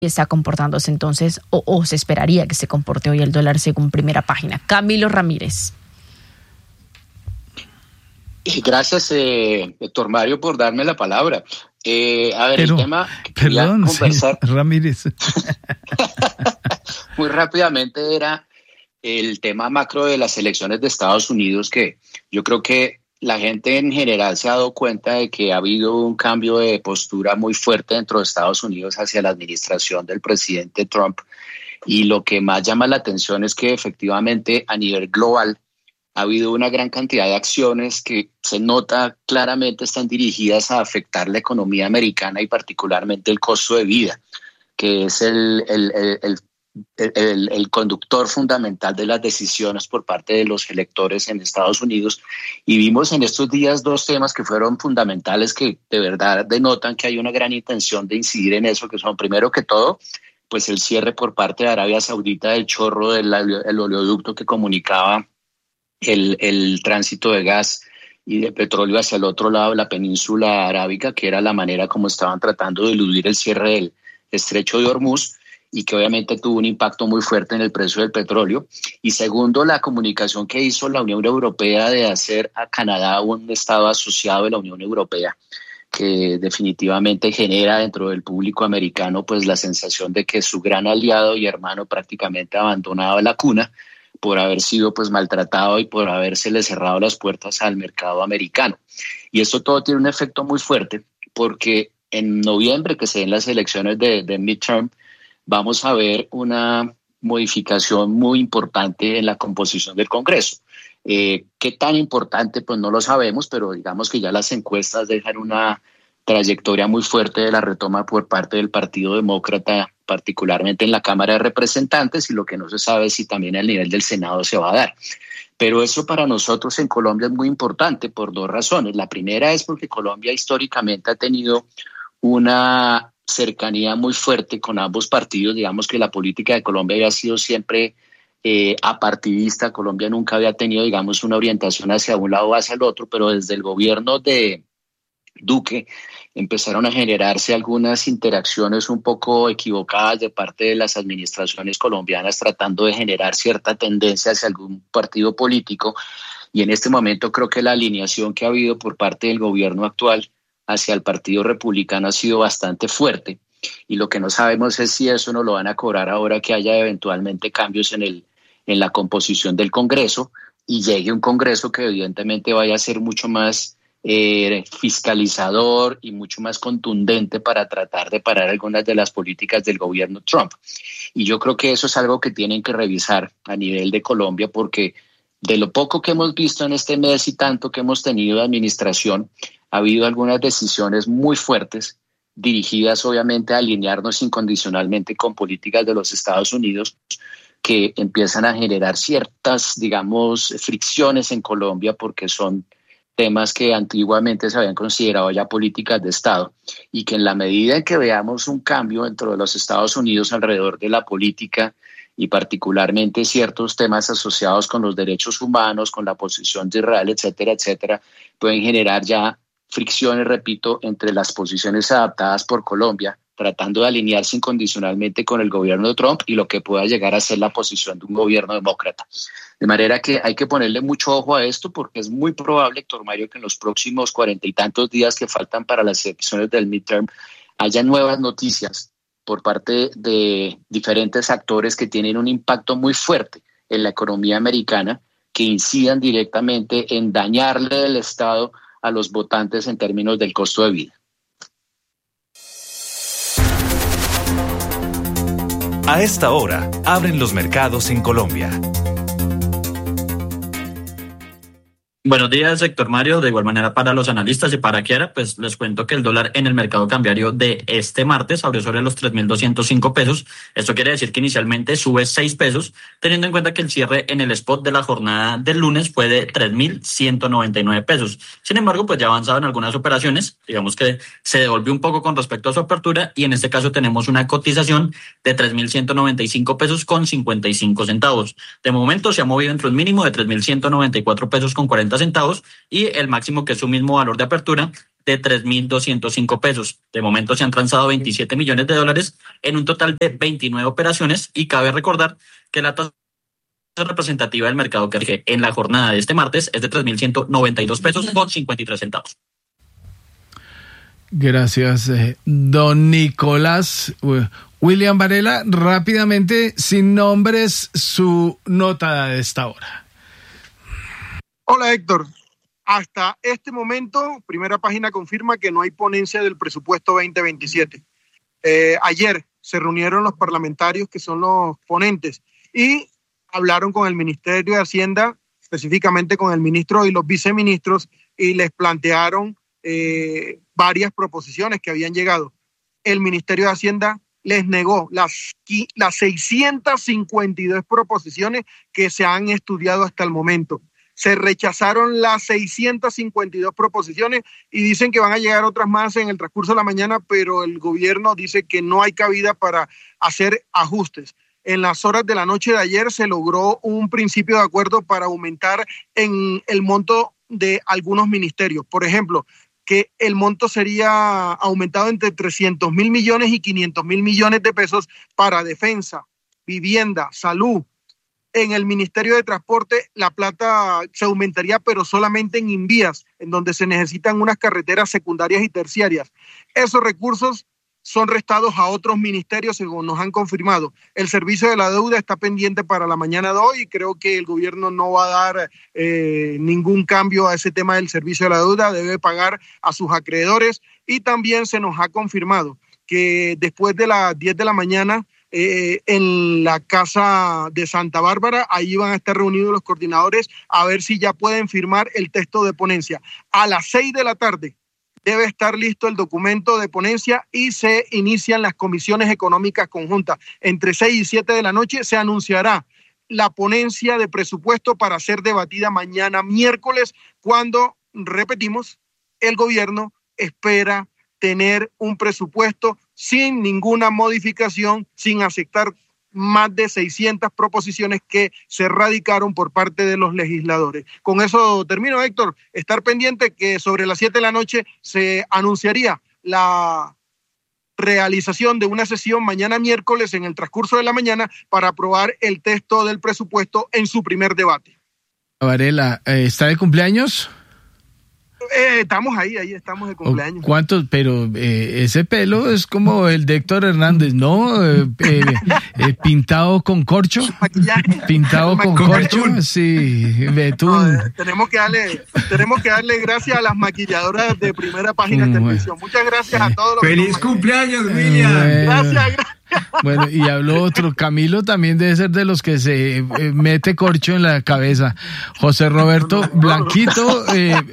está comportándose entonces o se esperaría que se comporte hoy el dólar según Primera Página? Camilo Ramírez. Gracias, Héctor Mario, por darme la palabra. El tema que quería conversar, Ramírez. muy rápidamente era el tema macro de las elecciones de Estados Unidos, que yo creo que la gente en general se ha dado cuenta de que ha habido un cambio de postura muy fuerte dentro de Estados Unidos hacia la administración del presidente Trump. Y lo que más llama la atención es que efectivamente a nivel global ha habido una gran cantidad de acciones que se nota claramente están dirigidas a afectar la economía americana y particularmente el costo de vida, que es el conductor fundamental de las decisiones por parte de los electores en Estados Unidos. Y vimos en estos días dos temas que fueron fundamentales, que de verdad denotan que hay una gran intención de incidir en eso, que son, primero que todo, pues el cierre por parte de Arabia Saudita del chorro del oleoducto que comunicaba el tránsito de gas y de petróleo hacia el otro lado de la península arábica, que era la manera como estaban tratando de eludir el cierre del estrecho de Hormuz, y que obviamente tuvo un impacto muy fuerte en el precio del petróleo. Y segundo, la comunicación que hizo la Unión Europea de hacer a Canadá un estado asociado de la Unión Europea, que definitivamente genera dentro del público americano pues la sensación de que su gran aliado y hermano prácticamente abandonaba la cuna por haber sido pues maltratado y por habérsele cerrado las puertas al mercado americano. Y esto todo tiene un efecto muy fuerte, porque en noviembre, que se den las elecciones de midterm, vamos a ver una modificación muy importante en la composición del Congreso. ¿Qué tan importante? Pues no lo sabemos, pero digamos que ya las encuestas dejan una trayectoria muy fuerte de la retoma por parte del Partido Demócrata, particularmente en la Cámara de Representantes, y lo que no se sabe es si también al nivel del Senado se va a dar. Pero eso para nosotros en Colombia es muy importante por dos razones. La primera es porque Colombia históricamente ha tenido una cercanía muy fuerte con ambos partidos. Digamos que la política de Colombia había sido siempre apartidista. Colombia nunca había tenido, digamos, una orientación hacia un lado o hacia el otro, pero desde el gobierno de Duque empezaron a generarse algunas interacciones un poco equivocadas de parte de las administraciones colombianas, tratando de generar cierta tendencia hacia algún partido político. Y en este momento creo que la alineación que ha habido por parte del gobierno actual hacia el Partido Republicano ha sido bastante fuerte, y lo que no sabemos es si eso no lo van a cobrar ahora que haya eventualmente cambios en la composición del Congreso y llegue un Congreso que evidentemente vaya a ser mucho más fiscalizador y mucho más contundente para tratar de parar algunas de las políticas del gobierno Trump. Y yo creo que eso es algo que tienen que revisar a nivel de Colombia, porque de lo poco que hemos visto en este mes y tanto que hemos tenido de administración, ha habido algunas decisiones muy fuertes dirigidas obviamente a alinearnos incondicionalmente con políticas de los Estados Unidos, que empiezan a generar ciertas, digamos, fricciones en Colombia, porque son temas que antiguamente se habían considerado ya políticas de Estado, y que en la medida en que veamos un cambio dentro de los Estados Unidos alrededor de la política y particularmente ciertos temas asociados con los derechos humanos, con la posición de Israel, etcétera, etcétera, pueden generar ya fricciones, repito, entre las posiciones adaptadas por Colombia, tratando de alinearse incondicionalmente con el gobierno de Trump y lo que pueda llegar a ser la posición de un gobierno demócrata. De manera que hay que ponerle mucho ojo a esto, porque es muy probable, Héctor Mario, que en los próximos 40 y tantos días que faltan para las elecciones del midterm haya nuevas noticias por parte de diferentes actores que tienen un impacto muy fuerte en la economía americana, que incidan directamente en dañarle el Estado a los votantes en términos del costo de vida. A esta hora, abren los mercados en Colombia. Buenos días, Héctor Mario. De igual manera para los analistas y para Kiara, pues les cuento que el dólar en el mercado cambiario de este martes abrió sobre los 3.205 pesos. Esto quiere decir que inicialmente sube 6 pesos, teniendo en cuenta que el cierre en el spot de la jornada del lunes fue de 3.199 pesos. Sin embargo, pues ya avanzado en algunas operaciones, digamos que se devolvió un poco con respecto a su apertura, y en este caso tenemos una cotización de 3.195 pesos con 55 centavos. De momento se ha movido entre un mínimo de 3.194 pesos con 40 centavos y el máximo, que es su mismo valor de apertura, de $3.205. De momento se han transado $27 millones en un total de 29 operaciones y cabe recordar que la tasa representativa del mercado que rige en la jornada de este martes es de $3.192.53. Gracias, don Nicolás. William Varela, rápidamente, sin nombres, su nota de esta hora. Hola, Héctor. Hasta este momento, Primera Página confirma que no hay ponencia del presupuesto 2027. Ayer se reunieron los parlamentarios que son los ponentes y hablaron con el Ministerio de Hacienda, específicamente con el ministro y los viceministros, y les plantearon varias proposiciones que habían llegado. El Ministerio de Hacienda les negó las 652 proposiciones que se han estudiado hasta el momento. Se rechazaron las 652 proposiciones y dicen que van a llegar otras más en el transcurso de la mañana, pero el gobierno dice que no hay cabida para hacer ajustes. En las horas de la noche de ayer se logró un principio de acuerdo para aumentar en el monto de algunos ministerios. Por ejemplo, que el monto sería aumentado entre 300.000 millones y 500.000 millones de pesos para defensa, vivienda, salud. En el Ministerio de Transporte la plata se aumentaría, pero solamente en invías, en donde se necesitan unas carreteras secundarias y terciarias. Esos recursos son restados a otros ministerios, según nos han confirmado. El servicio de la deuda está pendiente para la mañana de hoy y creo que el gobierno no va a dar ningún cambio a ese tema del servicio de la deuda, debe pagar a sus acreedores. Y también se nos ha confirmado que después de las 10 de la mañana en la Casa de Santa Bárbara, ahí van a estar reunidos los coordinadores a ver si ya pueden firmar el texto de ponencia. A las 6 de la tarde debe estar listo el documento de ponencia y se inician las comisiones económicas conjuntas. Entre 6 y 7 de la noche se anunciará la ponencia de presupuesto para ser debatida mañana miércoles, cuando, repetimos, el gobierno espera tener un presupuesto sin ninguna modificación, sin aceptar más de 600 proposiciones que se radicaron por parte de los legisladores. Con eso termino, Héctor. Estar pendiente que sobre las 7 de la noche se anunciaría la realización de una sesión mañana miércoles en el transcurso de la mañana para aprobar el texto del presupuesto en su primer debate. Varela, ¿está de cumpleaños? Estamos ahí estamos de cumpleaños. ¿Cuántos? Pero ese pelo es como el de Héctor Hernández, ¿no? Pintado con corcho. Pintado con corcho, sí, betún. No, tenemos que darle gracias a las maquilladoras de Primera Página de Televisión. Muchas gracias a todos los. ¡Feliz cumpleaños, William! Gracias. Bueno, y habló otro, Camilo también debe ser de los que se mete corcho en la cabeza. José Roberto Blanquito,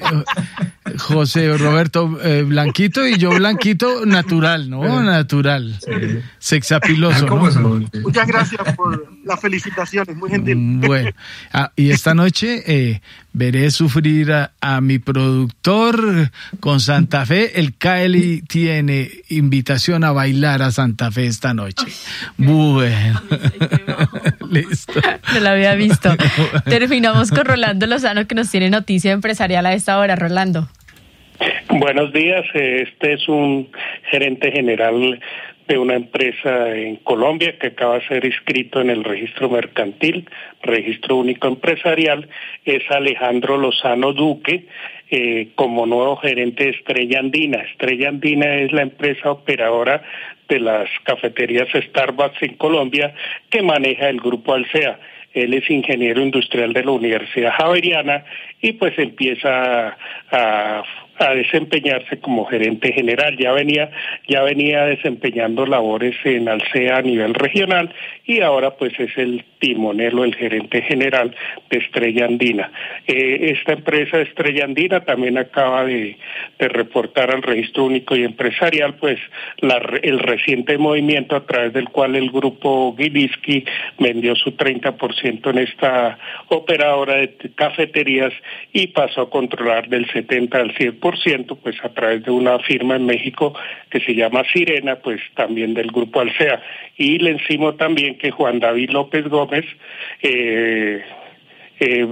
Blanquito y yo Blanquito natural, ¿no? Natural. Sí. Sexapiloso, ¿no? Muchas gracias por las felicitaciones, muy gentil. Bueno, y esta noche veré sufrir a mi productor con Santa Fe. El Cali tiene invitación a bailar a Santa Fe esta noche. Bueno, listo. No lo había visto. Terminamos con Rolando Lozano, que nos tiene noticia empresarial a esta hora. Rolando. Buenos días. Este es un gerente general de una empresa en Colombia que acaba de ser inscrito en el registro mercantil, registro único empresarial. Es Alejandro Lozano Duque, como nuevo gerente de Estrella Andina. Estrella Andina es la empresa operadora de las cafeterías Starbucks en Colombia que maneja el grupo Alsea. Él es ingeniero industrial de la Universidad Javeriana y pues empieza a desempeñarse como gerente general. Ya venía desempeñando labores en Alsea a nivel regional y ahora pues es el timonel o el gerente general de Estrella Andina. Esta empresa Estrella Andina también acaba de reportar al registro único y empresarial pues el reciente movimiento a través del cual el grupo Gilinski vendió su 30% en esta operadora de cafeterías y pasó a controlar del 70 al 100%, pues a través de una firma en México que se llama Sirena, pues también del grupo Alsea. Y le encimo también que Juan David López Gómez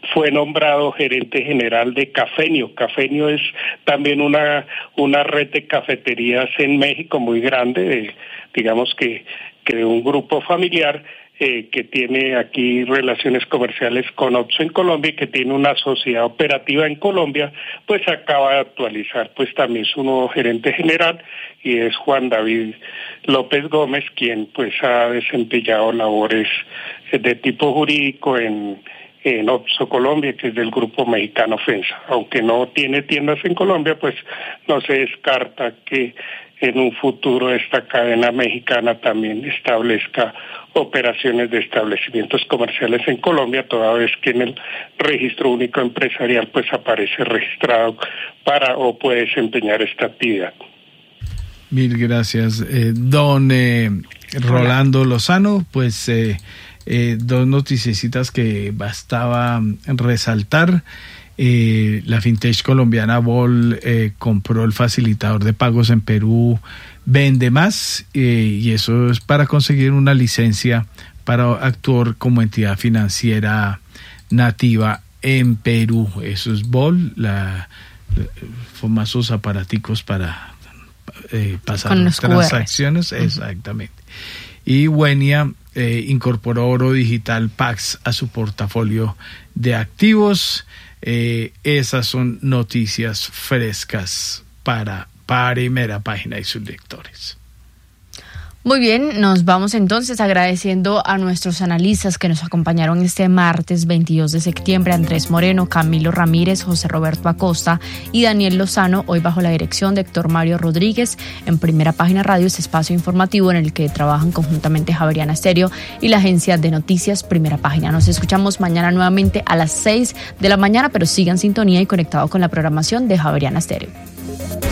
fue nombrado gerente general de Cafenio. Cafenio es también una red de cafeterías en México muy grande, digamos que de un grupo familiar que tiene aquí relaciones comerciales con Oxxo en Colombia y que tiene una sociedad operativa en Colombia, pues acaba de actualizar pues también su nuevo gerente general, y es Juan David López Gómez, quien pues ha desempeñado labores de tipo jurídico en Oxxo Colombia, que es del grupo mexicano FEMSA. Aunque no tiene tiendas en Colombia, pues no se descarta que en un futuro esta cadena mexicana también establezca operaciones de establecimientos comerciales en Colombia, toda vez que en el registro único empresarial pues aparece registrado para o puede desempeñar esta actividad. Mil gracias. Don Rolando Lozano, pues dos noticiecitas que bastaba resaltar. La fintech colombiana Bol compró el facilitador de pagos en Perú Vende Más, y eso es para conseguir una licencia para actuar como entidad financiera nativa en Perú. Eso es Bol, famosos aparaticos para pasar las transacciones. Exactamente. Y Wenia incorporó Oro Digital Pax a su portafolio de activos. Esas son noticias frescas para Primera Página y sus lectores. Muy bien, nos vamos entonces agradeciendo a nuestros analistas que nos acompañaron este martes 22 de septiembre, Andrés Moreno, Camilo Ramírez, José Roberto Acosta y Daniel Lozano, hoy bajo la dirección de Héctor Mario Rodríguez. En Primera Página Radio, este espacio informativo en el que trabajan conjuntamente Javeriana Estéreo y la agencia de noticias Primera Página. Nos escuchamos mañana nuevamente a las 6 de la mañana, pero sigan en sintonía y conectados con la programación de Javeriana Estéreo.